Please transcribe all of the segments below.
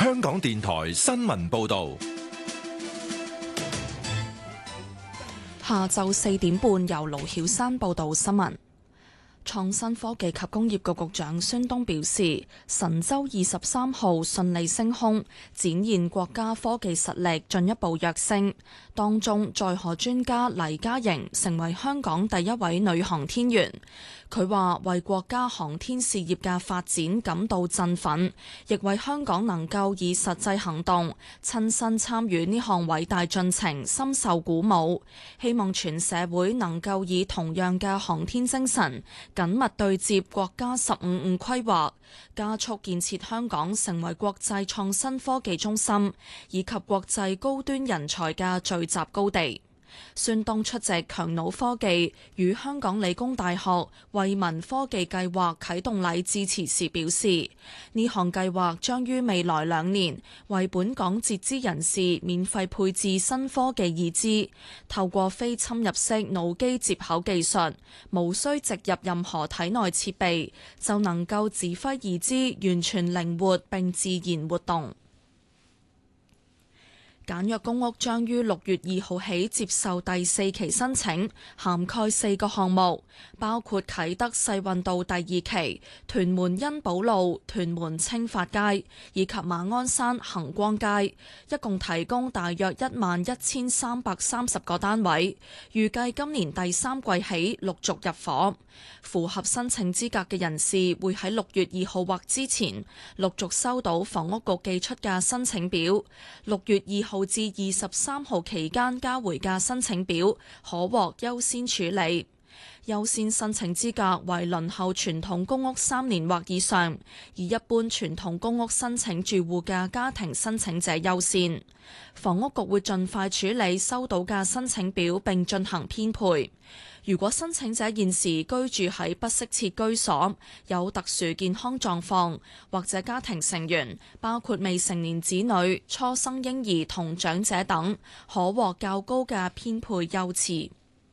香港電台新聞報道。 下晝4點半，由盧曉山報道新聞。創新科技及工業局局長孫東表示，神舟23號順利升空，展現國家科技實力進一步躍升。當中載荷專家黎嘉瑩成為香港第一位女航天員。佢話為國家航天事業嘅發展感到振奮，亦為香港能夠以實際行動親身參與呢項偉大進程深受鼓舞。希望全社會能夠以同樣嘅航天精神緊密對接國家15+5規劃，加速建設香港成為國際創新科技中心以及國際高端人才嘅聚集高地。孫東出席強腦科技與香港理工大學惠民科技計劃啟動禮致辭時表示，呢項計劃將於未來2年為本港截肢人士免費配置新科技義肢，透過非侵入式腦機接口技術，無需植入任何體內設備，就能夠指揮義肢完全靈活並自然活動。簡約公屋將於6月2號起接受第4期申請，涵蓋4個項目，包括啟德世運道第2期、屯門欣寶路、屯門青發街以及馬鞍山恒光街，一共提供大約11,330個單位，預計今年第3季起陸續入伙。符合申請資格嘅人士會喺6月2號或之前陸續收到房屋局寄出嘅申請表，6月2號至23號期間交回嘅申請表可獲優先處理。優先申請資格為輪候傳統公屋3年或以上，以一般傳統公屋申請住戶嘅家庭申請者優先。房屋局會盡快處理收到嘅申請表並進行編配。如果申請者現時居住喺不適切居所，有特殊健康狀況，或者家庭成員包括未成年子女、初生嬰兒同長者等，可獲較高嘅編配優次。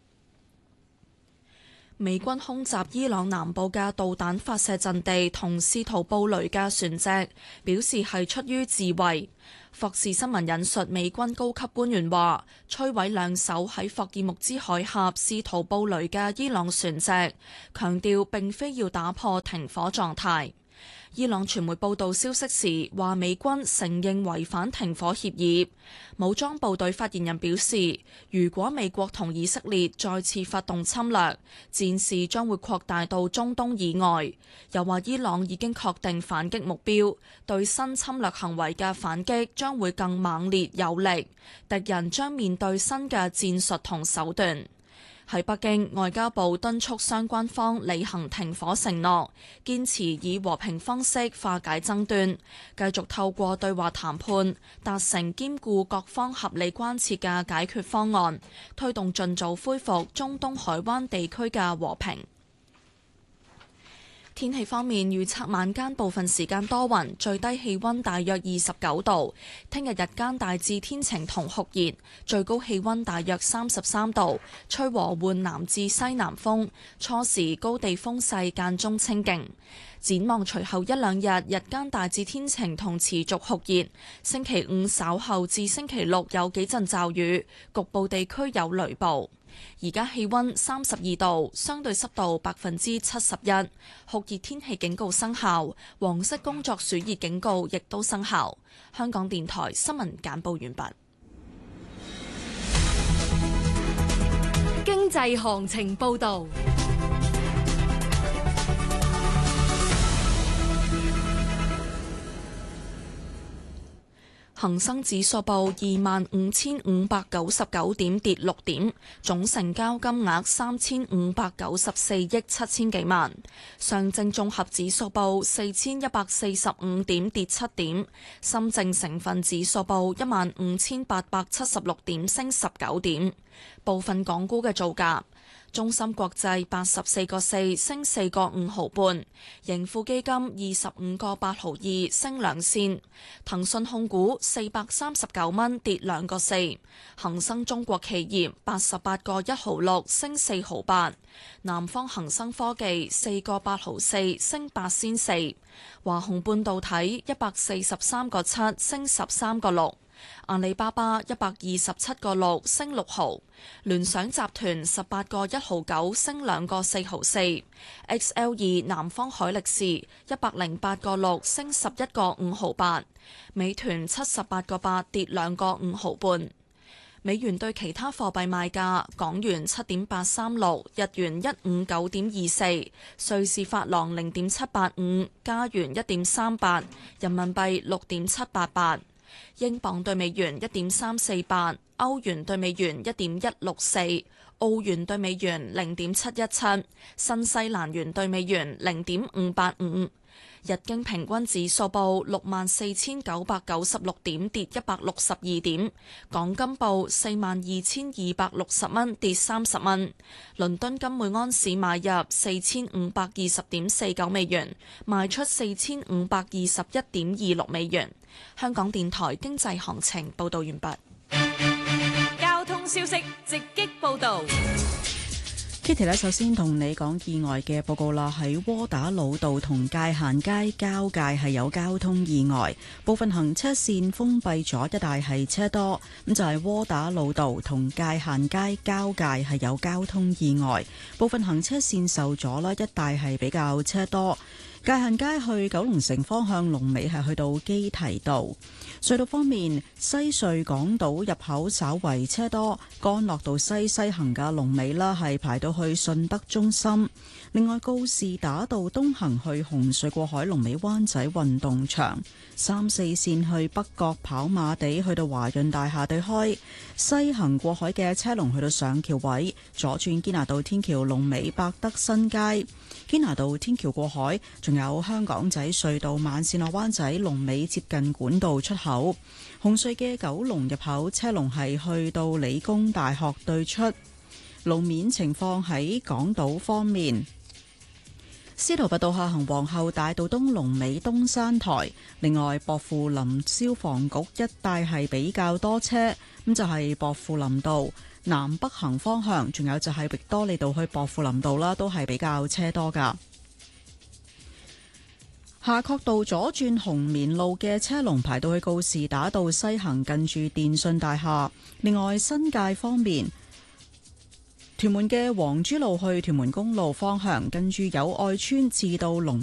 美軍空襲伊朗南部嘅導彈發射陣地同試圖布雷嘅船隻，表示係出於自衛。霍士新聞引述美軍高級官員話，摧毀2艘喺霍爾木茲海峽試圖布雷嘅伊朗船隻，強調並非要打破停火狀態。伊朗傳媒報道消息時話，美軍承認違反停火協議。武裝部隊發言人表示，如果美國同以色列再次發動侵略，戰事將會擴大到中東以外。又話伊朗已經確定反擊目標，對新侵略行為嘅反擊將會更猛烈有力，敵人將面對新嘅戰術同手段。喺北京，外交部敦促相關方履行停火承諾，堅持以和平方式化解爭端，繼續透過對話談判達成兼顧各方合理關切嘅解決方案，推動盡早恢復中東海灣地區嘅和平。天氣方面，預測晚間部分時間多雲，最低氣溫大約29度。聽日日間大致天晴同酷熱，最高氣溫大約33度，吹和緩南至西南風，初時高地風勢間中清勁。展望隨後1-2日，日間大致天晴同持續酷熱。星期5稍後至星期6有幾陣驟雨，局部地區有雷暴。而家氣溫32度，相對濕度71%，酷熱天氣警告生效，黃色工作暑熱警告亦都生效。香港電台新聞簡報完畢。 經濟行情報道。 恒生指數報25,599點，跌6點，總成交金額3,594億7千幾萬。上證綜合指數報4,145點，跌7點。深證成分指數報15,876點，升19點。部分港股嘅造價。 中芯國際84個4升4個5毫半，盈富基金25個8毫2升2仙，騰訊控股439蚊跌2個4，恒生中國企業88個1毫6升4毫8，南方恒生科技4個8毫4升8仙4，華虹半導體143個7升13個6。阿里巴巴127個6升6毫，聯想集團18個1毫9升2個4毫4，XL2南方海力士108個6升11個5毫8，美團78個8跌2個5毫半。美元對其他貨幣賣價：港元7.836，日元159.24，瑞士法郎0.785，加元1.38，人民幣6.788。英鎊對美元1.348，歐元對美元1.164，澳元對美元0.717，新西蘭元對美元0.585。日經平均指數報64,996點，跌162點。港金報42,260蚊，跌30蚊。倫敦金每安士買入4520.49美元，賣出4521.26美元。香港電台經濟行情報道完畢。 交通消息直擊報道。 Kitty 呢，首先同你講意外嘅報告啦，喺窩打老道同界限街交界係有交通意外，部分行車線封閉咗，一帶係車多。咁就係窩打老道同界限街交界係有交通意外，部分行車線受阻啦，一帶係比較車多。界限街去九龍城方向龍尾係去到基堤道。隧道方面，西隧港島入口稍為車多，干諾道西行嘅龍尾啦係排到去順德中心。另外，告士打道東行去紅隧過海龍尾灣仔運動場，3、4線去北角跑馬地去到華潤大廈對開，西行過海嘅車龍去到上橋位，左轉堅拿道天橋龍尾百德新街，堅拿道天橋過海，仲有香港仔隧道慢線落灣仔龍尾接近管道出口，紅隧嘅九龍入口車龍係去到理工大學對出。路面情況喺港島方面，司徒拔道下行皇后大道東龍尾東山台，另外薄扶林消防局一帶係比較多車，咁就係薄扶林道南北行方向，仲有就係域多利道去薄扶林道啦，都係比較車多噶。夏慤道左轉紅棉路嘅車龍排到去告士打道西行，近住電訊大廈。另外新界方面，屯門嘅黃珠路去屯門公路方向，近住友愛邨至到龍